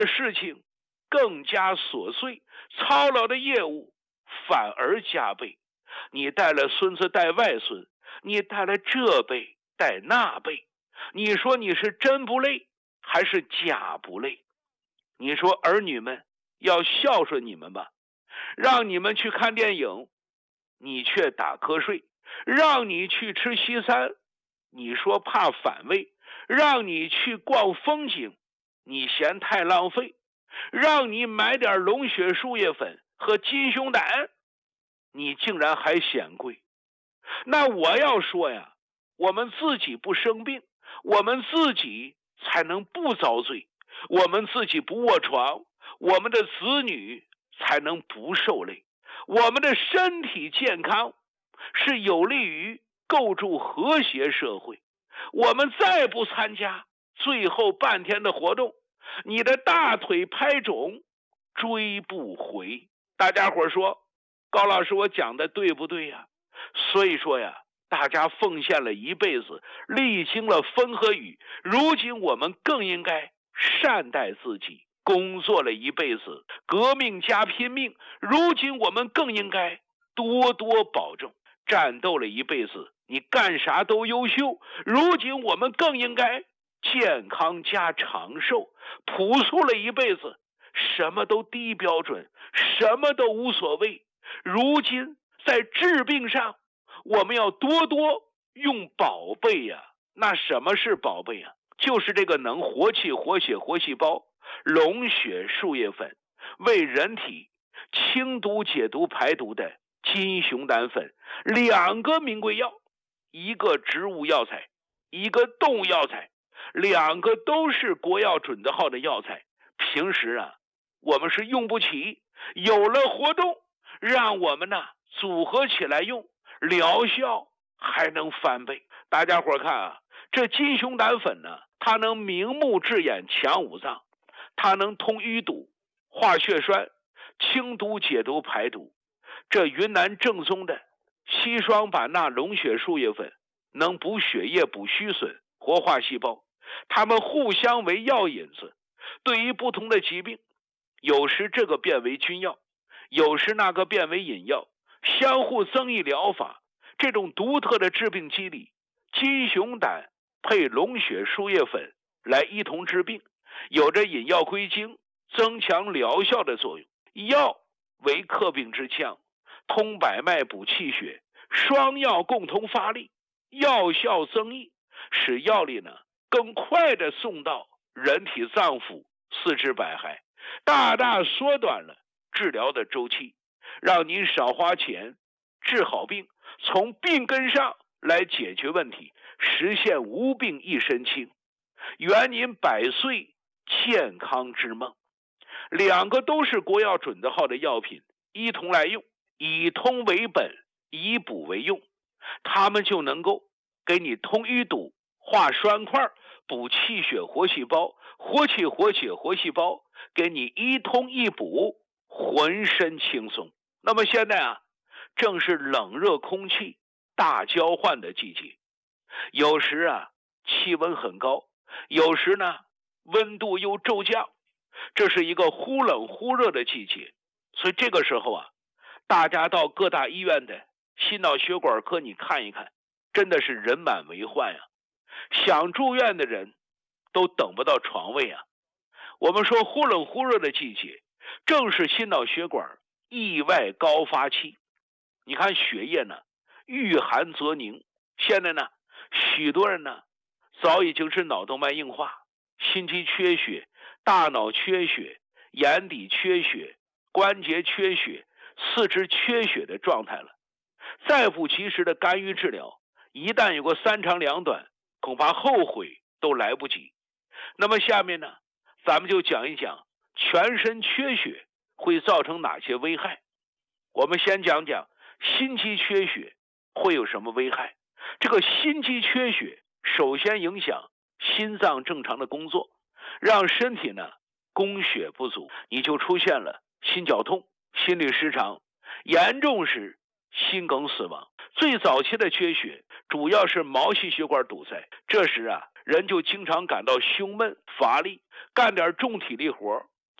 事情更加琐碎，操劳的业务反而加倍。你带了孙子带外孙，你带了这辈带那辈，你说你是真不累还是假不累？你说儿女们要孝顺你们吧，让你们去看电影，你却打瞌睡；让你去吃西餐，你说怕反胃；让你去逛风景，你嫌太浪费；让你买点龙血树叶粉和金熊胆，你竟然还嫌贵。那我要说呀，我们自己不生病，我们自己才能不遭罪；我们自己不卧床，我们的子女才能不受累。我们的身体健康是有利于构筑和谐社会。我们再不参加最后半天的活动，你的大腿拍肿，追不回。大家伙说，高老师我讲的对不对呀？所以说呀，大家奉献了一辈子，历经了风和雨，如今我们更应该善待自己。工作了一辈子，革命加拼命，如今我们更应该多多保重。战斗了一辈子，你干啥都优秀，如今我们更应该健康加长寿。朴素了一辈子，什么都低标准，什么都无所谓，如今在治病上我们要多多用宝贝呀。那什么是宝贝啊？就是这个能活气活血活细胞龙血树叶粉，为人体清毒解毒排毒的金熊胆粉，两个名贵药，一个植物药材，一个动物药材，两个都是国药准字号的药材。平时啊我们是用不起，有了活动让我们呢组合起来用，疗效还能翻倍。大家伙看啊，这金熊胆粉呢，它能明目治眼强五脏，它能通淤堵化血栓，清毒解毒排毒。这云南正宗的硒霜版纳龙血树叶粉能补血液补虚损活化细胞，它们互相为药引子，对于不同的疾病，有时这个变为君药，有时那个变为引药，相互增益疗法。这种独特的治病机理，金熊胆配龙血树叶粉来一同治病，有着引药归经增强疗效的作用。药为克病之枪，通百脉补气血，双药共同发力，药效增益，使药力呢更快的送到人体脏腑四肢百骸，大大缩短了治疗的周期，让您少花钱治好病，从病根上来解决问题，实现无病一身轻，圆您百岁健康之梦。两个都是国药准字号的药品，一同来用，以通为本，以补为用，它们就能够给你通淤堵化栓块，补气血活细胞，活气活血活细胞，给你一通一补，浑身轻松。那么现在啊，正是冷热空气大交换的季节，有时啊气温很高，有时呢温度又骤降，这是一个忽冷忽热的季节。所以这个时候啊，大家到各大医院的心脑血管科你看一看，真的是人满为患啊，想住院的人都等不到床位啊。我们说忽冷忽热的季节，正是心脑血管意外高发期。你看血液呢遇寒则凝，现在呢许多人呢早已经是脑动脉硬化、心肌缺血、大脑缺血、眼底缺血、关节缺血、四肢缺血的状态了。再不及时的干预治疗，一旦有个三长两短，恐怕后悔都来不及。那么下面呢，咱们就讲一讲全身缺血会造成哪些危害。我们先讲讲心肌缺血会有什么危害。这个心肌缺血首先影响心脏正常的工作，让身体呢供血不足，你就出现了心绞痛、心律失常，严重时心梗死亡。最早期的缺血主要是毛细血管堵塞，这时啊人就经常感到胸闷乏力，干点重体力活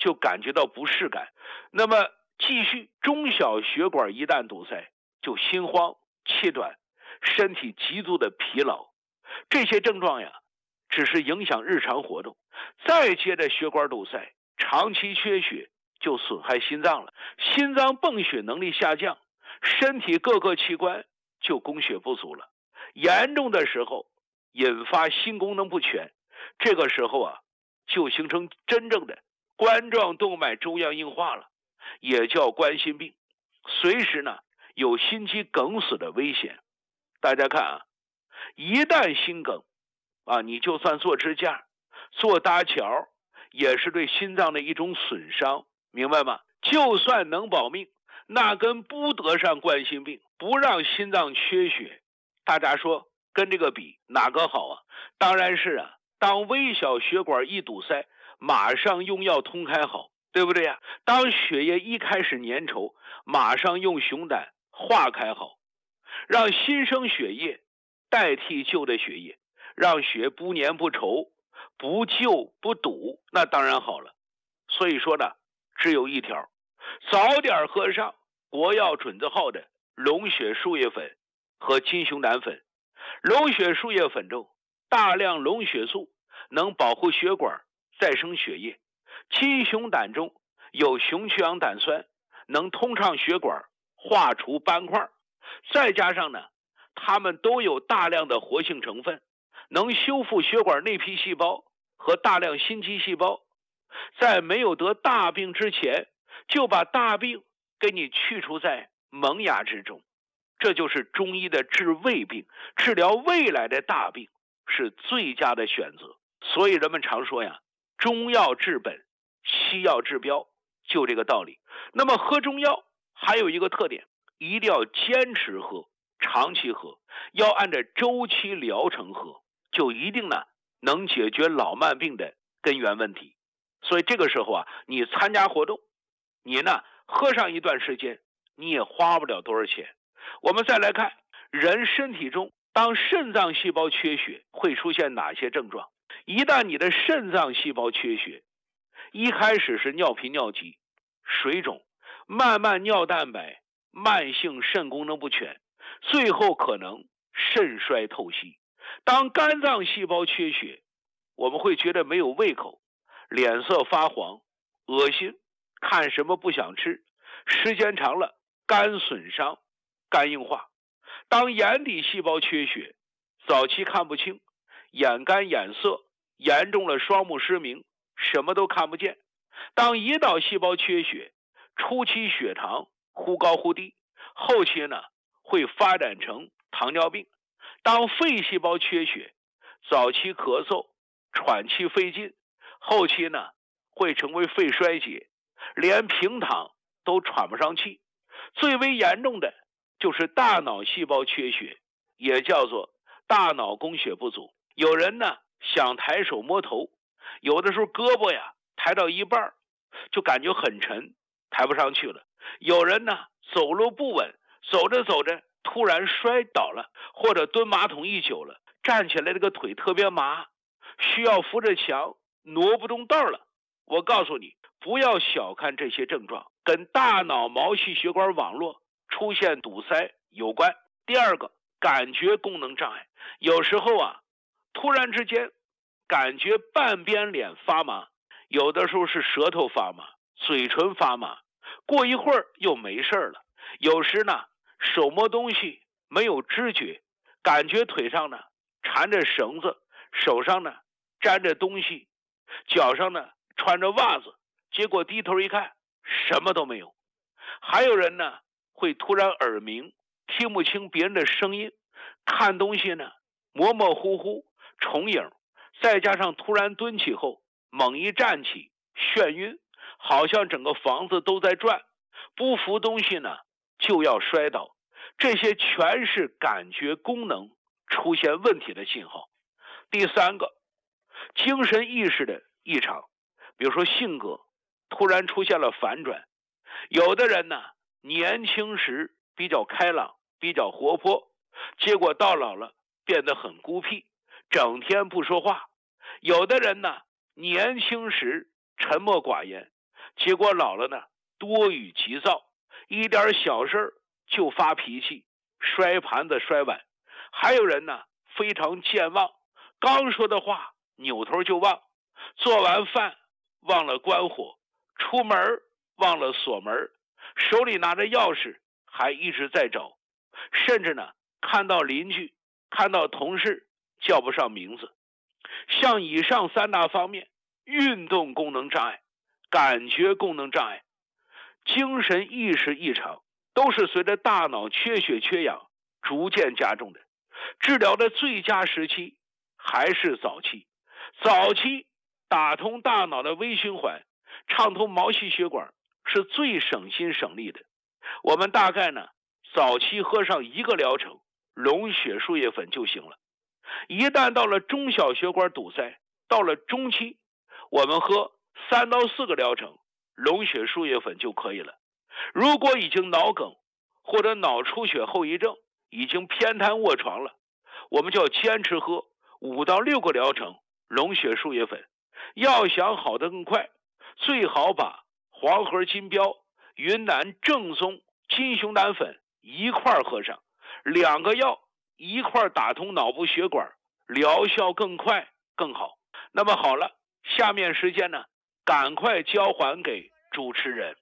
就感觉到不适感。那么继续，中小血管一旦堵塞，就心慌、气短，身体极度的疲劳。这些症状呀，只是影响日常活动。再接着血管堵塞，长期缺血就损害心脏了，心脏泵血能力下降，身体各个器官就供血不足了。严重的时候引发心功能不全，这个时候啊，就形成真正的冠状动脉粥样硬化了，也叫冠心病，随时呢有心肌梗死的危险。大家看啊，一旦心梗啊，你就算做支架、做搭桥，也是对心脏的一种损伤，明白吗？就算能保命，那跟不得上冠心病，不让心脏缺血，大家说跟这个比哪个好啊？当然是啊，当微小血管一堵塞，马上用药通开好，对不对呀？当血液一开始粘稠，马上用熊胆化开好，让新生血液代替旧的血液，让血不粘不稠，不旧不堵，那当然好了。所以说呢，只有一条，早点喝上国药准字号的龙血树叶粉和金熊胆粉。龙血树叶粉中大量龙血素，能保护血管再生血液；金熊胆中有熊曲氧胆酸，能通畅血管，化除斑块。再加上呢，它们都有大量的活性成分，能修复血管内皮细胞和大量心肌细胞，在没有得大病之前，就把大病给你去除在萌芽之中。这就是中医的治未病，治疗未来的大病是最佳的选择。所以人们常说呀，中药治本，西药治标，就这个道理。那么喝中药还有一个特点，一定要坚持喝，长期喝，要按照周期疗程喝，就一定呢能解决老慢病的根源问题。所以这个时候啊，你参加活动，你呢喝上一段时间，你也花不了多少钱。我们再来看人身体中，当肾脏细胞缺血会出现哪些症状？一旦你的肾脏细胞缺血，一开始是尿频尿急、水肿，慢慢尿蛋白，慢性肾功能不全，最后可能肾衰透析。当肝脏细胞缺血，我们会觉得没有胃口，脸色发黄、恶心，看什么不想吃，时间长了肝损伤、肝硬化。当眼底细胞缺血，早期看不清，眼干眼涩，严重了双目失明，什么都看不见。当胰岛细胞缺血，初期血糖忽高忽低，后期呢会发展成糖尿病。当肺细胞缺血，早期咳嗽、喘气费劲，后期呢会成为肺衰竭，连平躺都喘不上气。最为严重的就是大脑细胞缺血，也叫做大脑供血不足。有人呢想抬手摸头，有的时候胳膊呀抬到一半就感觉很沉，抬不上去了。有人呢走路不稳，走着走着突然摔倒了，或者蹲马桶一久了，站起来这个腿特别麻，需要扶着墙，挪不动道了。我告诉你，不要小看这些症状，跟大脑毛细血管网络出现堵塞有关。第二个，感觉功能障碍，有时候啊突然之间感觉半边脸发麻，有的时候是舌头发麻、嘴唇发麻，过一会儿又没事了。有时呢手摸东西没有知觉，感觉腿上呢缠着绳子，手上呢沾着东西，脚上呢穿着袜子，结果低头一看什么都没有。还有人呢会突然耳鸣，听不清别人的声音，看东西呢模模糊糊、重影，再加上突然蹲起后猛一站起眩晕，好像整个房子都在转，不扶东西呢就要摔倒。这些全是感觉功能出现问题的信号。第三个，精神意识的异常，比如说性格突然出现了反转。有的人呢年轻时比较开朗，比较活泼，结果到老了变得很孤僻，整天不说话。有的人呢年轻时沉默寡言， 结果老了呢，多语急躁，一点小事就发脾气，摔盘子摔碗。还有人呢，非常健忘，刚说的话扭头就忘，做完饭忘了关火，出门忘了锁门，手里拿着钥匙还一直在找，甚至呢，看到邻居看到同事叫不上名字。像以上3大方面，运动功能障碍、感觉功能障碍、精神意识异常，都是随着大脑缺血缺氧逐渐加重的。治疗的最佳时期还是早期，早期打通大脑的微循环，畅通毛细血管，是最省心省力的。我们大概呢，早期喝上1个疗程龙血树叶粉就行了。一旦到了中小血管堵塞，到了中期，我们喝3到4个疗程龙血树叶粉就可以了。如果已经脑梗或者脑出血后遗症，已经偏瘫卧床了，我们就要坚持喝5到6个疗程龙血树叶粉。要想好得更快，最好把黄河金标、云南正宗金熊胆粉一块喝上，2个药一块打通脑部血管，疗效更快更好。那么好了，下面时间呢，赶快交还给主持人。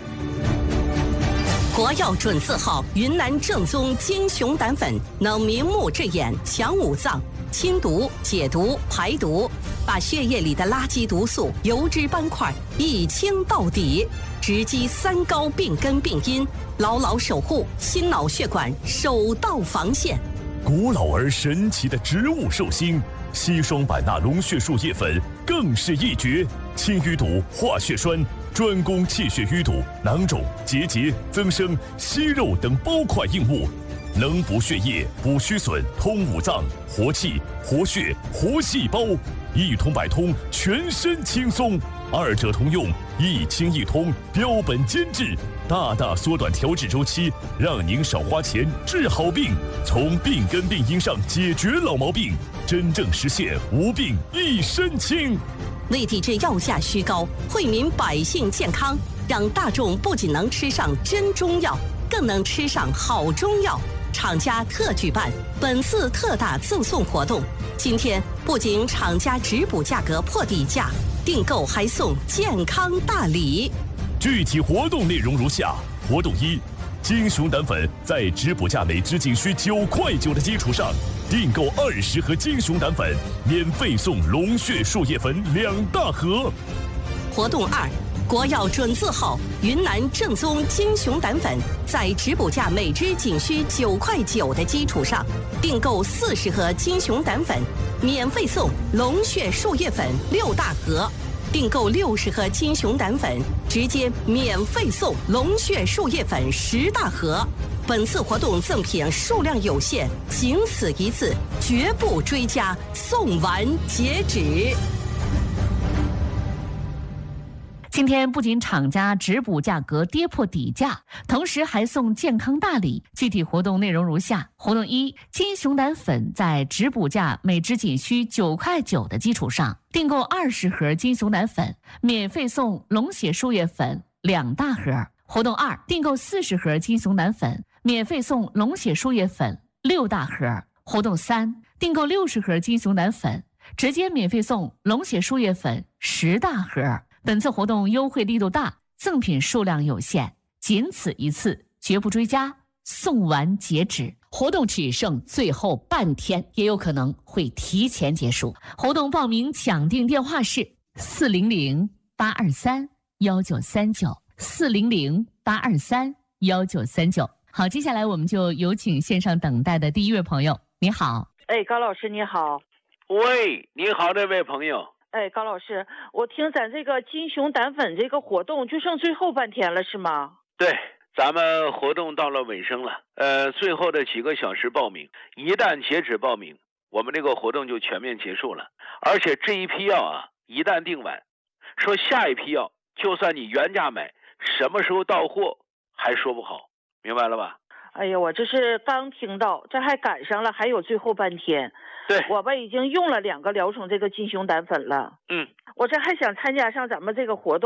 国药准字号云南正宗金熊胆粉，能明目治眼，强五脏，清毒、解毒、排毒，把血液里的垃圾毒素、油脂斑块一清到底，直击3高病根病因，牢牢守护心脑血管首道防线。 古老而神奇的植物寿星硒霜版纳龙血树叶粉更是一绝，清淤堵、化血栓，专攻气血淤堵、囊肿、结节、增生、息肉等包块硬物，能补血液、补虚损、通五脏、活气、活血、活细胞，一通百通，全身轻松。2者通用，一清一通，标本兼治，大大缩短调治周期，让您少花钱治好病，从病根病因上解决老毛病，真正实现无病一身轻。 为抵制药价虚高，惠民百姓健康，让大众不仅能吃上真中药，更能吃上好中药。厂家特举办本次特大赠送活动，今天不仅厂家直补价格破底价，订购还送健康大礼。 具体活动内容如下：活动1，金熊胆粉在直补价每支仅需9.9块的基础上，订购20盒金熊胆粉，免费送龙血树叶粉2大盒。 活动2，国药准字号云南正宗金熊胆粉，在直补价每支仅需9.9块的基础上，订购40盒金熊胆粉，免费送龙血树叶粉6大盒。订购60盒金熊胆粉，直接免费送龙血树叶粉10大盒。本次活动赠品数量有限，仅此一次，绝不追加，送完截止。 今天不仅厂家直补价格跌破底价，同时还送健康大礼。具体活动内容如下：活动1，金熊胆粉在直补价每支仅需9.9块的基础上，订购20盒金熊胆粉，免费送龙血树叶粉2大盒。活动2，订购40盒金熊胆粉，免费送龙血树叶粉6大盒。活动3，订购60盒金熊胆粉，直接免费送龙血树叶粉10大盒。本次活动优惠力度大，赠品数量有限，仅此一次，绝不追加，送完截止。活动只剩最后半天，也有可能会提前结束。活动报名抢订电话是400-823-1939，400-823-1939。好，接下来我们就有请线上等待的第一位朋友。你好。 高老师你好。 喂，你好，这位朋友。 高老师，我听咱这个金熊胆粉这个活动就剩最后半天了，是吗？ 对，咱们活动到了尾声了，最后的几个小时报名，一旦截止报名，我们这个活动就全面结束了。而且这一批药啊，一旦订完，说下一批药，就算你原价买，什么时候到货还说不好，明白了吧？ 哎呀，我这是刚听到，这还赶上了，还有最后半天。 对， 我吧已经用了2个疗程这个金熊胆粉了。 嗯， 我这还想参加上咱们这个活动，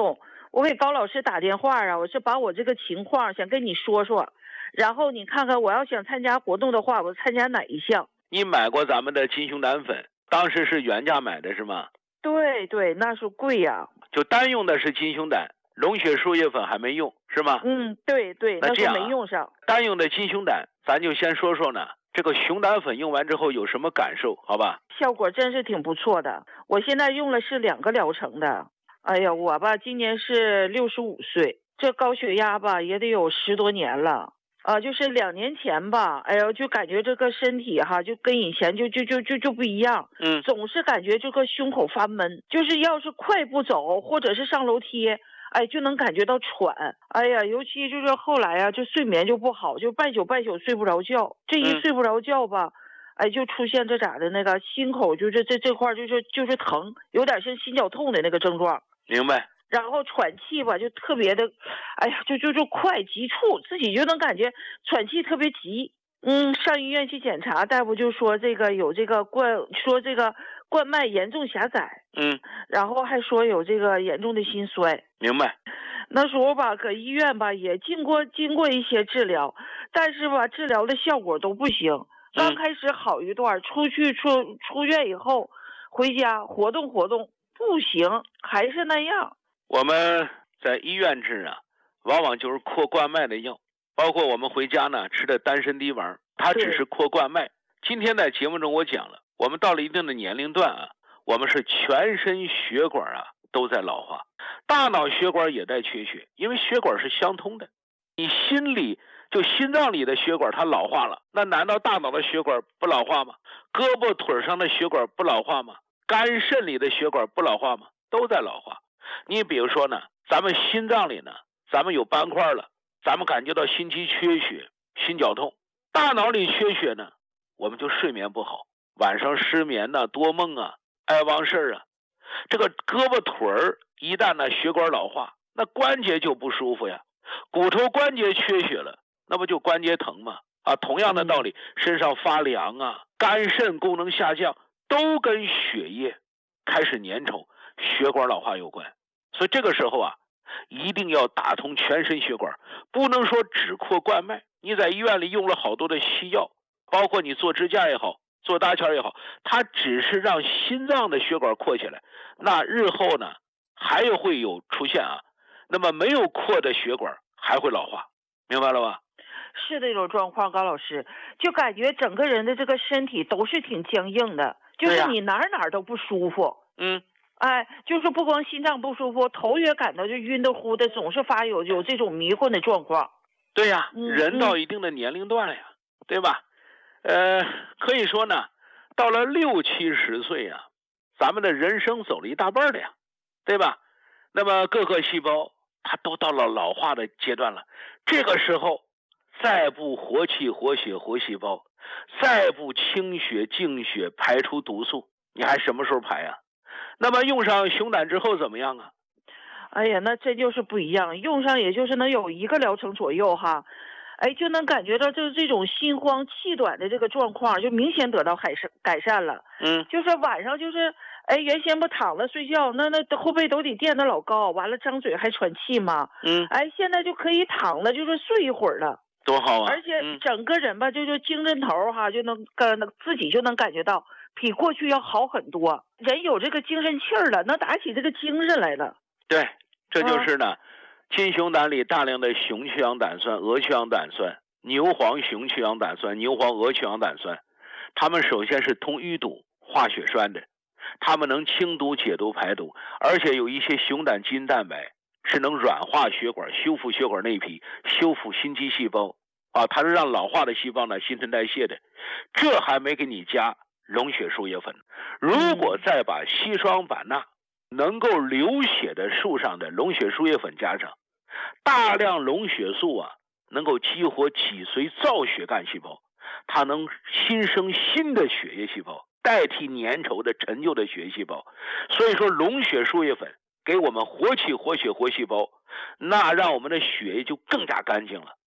我给高老师打电话啊，我是把我这个情况想跟你说说，然后你看看我要想参加活动的话，我参加哪一项？ 你买过咱们的金熊胆粉，当时是原价买的是吗？ 对对，那是贵呀。 就单用的是金熊胆，龙血树叶粉还没用是吗？ 对对，那这样是没用上。 单用的金熊胆，咱就先说说呢，这个熊胆粉用完之后有什么感受？好吧？ 效果真是挺不错的，我现在用了是2个疗程的。哎呀，我吧今年是65岁，这高血压吧也得有10多年了。就是2年前吧，哎呦，就感觉这个身体哈，就跟以前就不一样，总是感觉这个胸口发闷，就是要是快步走或者是上楼梯，哎，就能感觉到喘。哎呀，尤其就是后来啊，就睡眠就不好，就半宿睡不着觉，这一睡不着觉吧，哎，就出现这咋的那个心口就是这块就是疼，有点像心绞痛的那个症状。 明白。 然后喘气吧，就特别的，哎呀，就快急促，自己就能感觉喘气特别急。上医院去检查，大夫就说这个有这个冠脉严重狭窄，然后还说有这个严重的心衰。 明白。 那时候吧，搁医院吧也经过一些治疗，但是吧治疗的效果都不行。刚开始好一段，出院以后回家活动不行，还是那样。 我们在医院治啊，往往就是扩冠脉的药，包括我们回家呢吃的丹参滴丸，它只是扩冠脉。今天在节目中我讲了，我们到了一定的年龄段啊，我们是全身血管啊都在老化，大脑血管也在缺血，因为血管是相通的。你心脏里的血管它老化了，那难道大脑的血管不老化吗？胳膊腿上的血管不老化吗？肝肾里的血管不老化吗？都在老化。你比如说呢，咱们心脏里呢，咱们有斑块了，咱们感觉到心肌缺血、心绞痛。大脑里缺血呢，我们就睡眠不好，晚上失眠呢，多梦啊，爱忘事啊。这个胳膊腿儿一旦呢血管老化，那关节就不舒服呀，骨头关节缺血了，那不就关节疼吗？同样的道理，身上发凉啊，肝肾功能下降，都跟血液开始粘稠、血管老化有关。所以这个时候啊，一定要打通全身血管，不能说只扩冠脉。你在医院里用了好多的西药，包括你做支架也好，做搭桥也好，它只是让心脏的血管扩起来，那日后呢还会有出现那么没有扩的血管还会老化，明白了吧？ 是这种状况，高老师就感觉整个人的这个身体都是挺僵硬的，就是你哪都不舒服。哎，就是不光心脏不舒服，头也感到就晕的乎的，总是发有这种迷混的状况。 对呀，人到一定的年龄段了呀，对吧？可以说呢，到了60、70岁呀，咱们的人生走了一大半了呀，对吧？那么各个细胞它都到了老化的阶段了，这个时候再不活气、活血、活细胞，再不清血、净血、排出毒素，你还什么时候排呀？那么用上熊胆之后怎么样啊？ 哎呀，那真就是不一样，用上也就是能有1个疗程左右哈，哎，就能感觉到就是这种心慌气短的这个状况就明显得到改善了。就是晚上就是哎，原先不躺着睡觉，那后背都得垫得老高，完了张嘴还喘气嘛。哎，现在就可以躺了，就是睡一会儿了， 多好啊！ 而且整个人吧，就精神头哈，就能自己就能感觉到比过去要好很多，人有这个精神气儿了，能打起这个精神来了。 对，这就是呢，金熊胆里大量的雄去氧胆酸、鹅去氧胆酸、牛黄雄去氧胆酸、牛黄鹅去氧胆酸，它们首先是通淤堵、化血栓的，它们能清毒、解毒、排毒，而且有一些熊胆基因蛋白是能软化血管、修复血管内皮、修复心肌细胞它是让老化的细胞呢新陈代谢的。这还没给你加龙血树叶粉，如果再把硒霜板钠能够流血的树上的龙血树叶粉加上，大量龙血素能够激活脊髓造血干细胞，它能新生新的血液细胞，代替粘稠的陈旧的血液细胞。所以说龙血树叶粉给我们活气、活血、活细胞，那让我们的血液就更加干净了，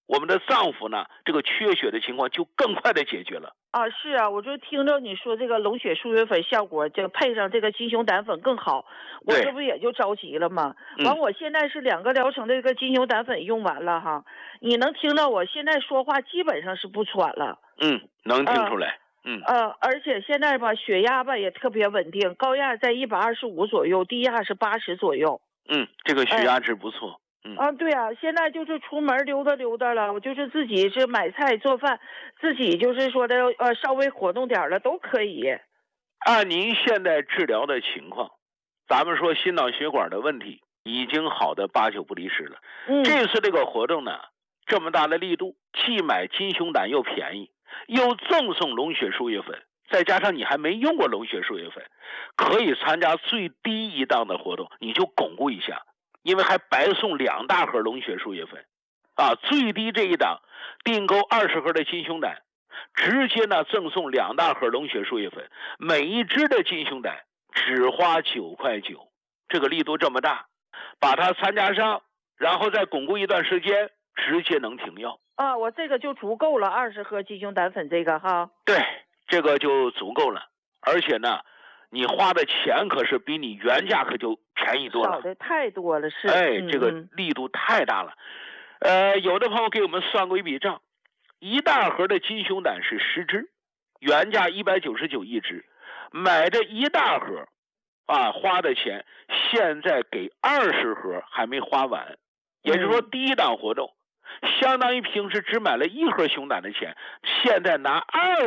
我们的脏腑呢这个缺血的情况就更快的解决了。 啊，是啊，我就听着你说这个龙血输液粉效果，这配上这个金熊胆粉更好，我这不也就着急了吗？完，我现在是2个疗程的这个金熊胆粉用完了哈，你能听到我现在说话基本上是不喘了。 能听出来。 而且现在吧，血压吧也特别稳定，高压在125左右，低压是80左右。 这个血压值不错。 对啊，现在就是出门溜达溜达了，我就是自己是买菜做饭，自己就是说的稍微活动点了都可以。 按您现在治疗的情况，咱们说心脑血管的问题已经好的8、9不离10了。这次这个活动呢，这么大的力度，既买金熊胆又便宜，又赠送龙血输液粉，再加上你还没用过龙血输液粉，可以参加最低一档的活动，你就巩固一下。因为还白送2大盒龙血输液粉，最低这一档订购20盒的金熊胆，直接呢赠送2大盒龙血输液粉，每一支的金熊胆只花9块9，这个力度这么大，把它参加上，然后再巩固一段时间，直接能停药。 我这个就足够了，20盒金熊胆粉这个哈。 对，这个就足够了，而且呢。你花的钱可是比你原价可就便宜多了， 少的太多了，是。 这个力度太大了。有的朋友给我们算过一笔账，1大盒的金熊胆是10支，原价199一支，买这1大盒，花的钱现在给20盒还没花完，也就是说第一档活动，相当于平时只买了1盒熊胆的钱，现在拿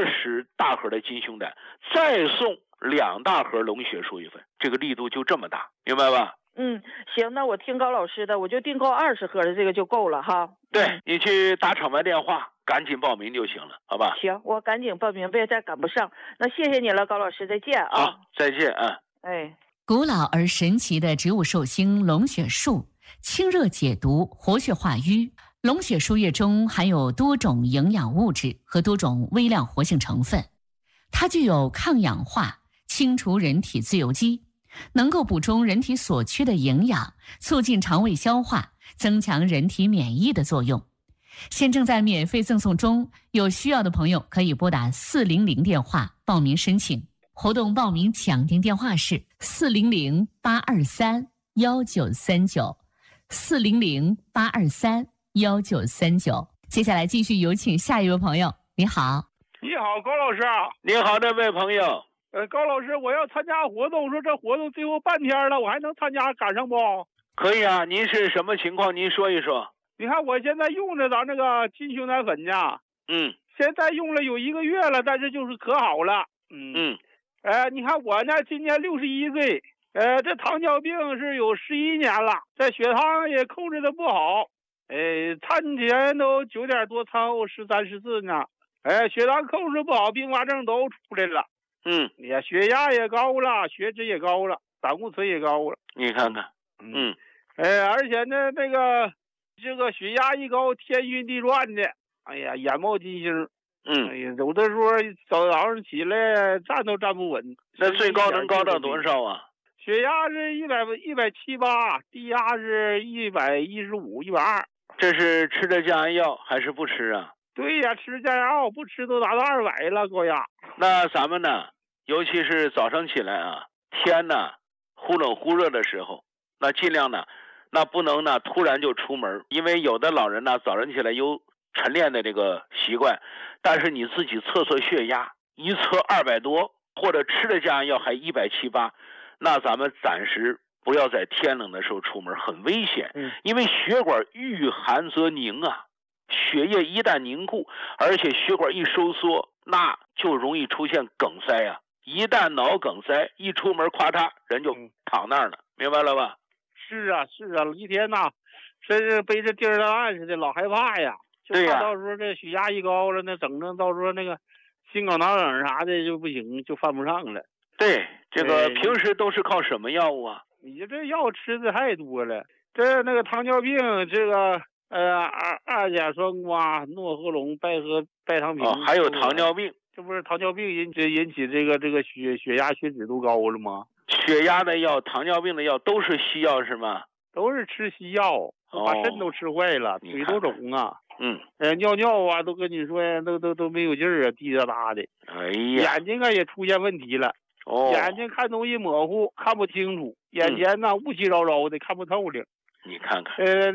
20大盒的金熊胆，再送2大盒龙血输液粉，这个力度就这么大，明白吧？ 行，那我听高老师的，我就订购20盒的这个就够了哈。 对，你去打场外电话，赶紧报名就行了，好吧？ 行，我赶紧报名，别再赶不上。那谢谢你了，高老师，再见啊！ 好，再见啊！ 古老而神奇的植物寿星龙血树，清热解毒，活血化瘀。龙血输液中含有多种营养物质和多种微量活性成分，它具有抗氧化、清除人体自由基，能够补充人体所缺的营养，促进肠胃消化，增强人体免疫的作用。现正在免费赠送中，有需要的朋友可以拨打400电话报名申请。活动报名抢订电话是400-823-1939，400-823-1939。接下来继续有请下一位朋友。你好。 你好，高老师。 你好，这位朋友。 高老师，我要参加活动，说这活动最后半天了，我还能参加赶上不？ 可以啊，您是什么情况？您说一说。 你看我现在用着咱这个金熊胆粉呢，现在用了有1个月了，但是就是可好了。你看我呢，今年61岁，这糖尿病是有11年了，这血糖也控制的不好，餐前都9点多，餐后13、14呢，血糖控制不好，并发症都出来了。血压也高了，血脂也高了，胆固醇也高了。 你看看， 而且呢，这个血压一高，天晕地转的，眼冒金星。有的时候早上起来站都站不稳。 那最高能高到多少啊？ 血压是178，低压是115、120。 这是吃的降压药还是不吃啊？ 对呀，吃降压药，不吃都达到200了，高压。 那咱们呢，尤其是早上起来啊，天呢忽冷忽热的时候，那尽量呢，那不能呢突然就出门，因为有的老人呢早上起来有晨练的这个习惯，但是你自己测血压，一测200多，或者吃的降压药还170、180，那咱们暂时不要在天冷的时候出门，很危险。因为血管遇寒则凝啊，血液一旦凝固，而且血管一收缩，那就容易出现梗塞啊。一旦脑梗塞，一出门咔嚓人就躺那儿了，明白了吧？ 是啊，一天呐，真是背着钉儿档案似的，老害怕呀。 对呀， 到时候这血压一高了，那整到时候那个心梗、脑梗啥的就不行，就犯不上了。 对，这个平时都是靠什么药物啊？ 你这药吃的太多了，那个糖尿病，这个二甲双胍、诺和龙、拜糖平， 还有糖尿病， 这不是糖尿病引起这个血压血脂都高了吗？ 血压的药、糖尿病的药都是西药是吗？ 都是吃西药。 把肾都吃坏了，腿都肿啊。尿尿啊，都跟你说都没有劲儿啊，滴答答的。 哎呀， 眼睛啊也出现问题了。眼睛看东西模糊，看不清楚，眼前呢雾气昭昭的，看不透了。 你看看，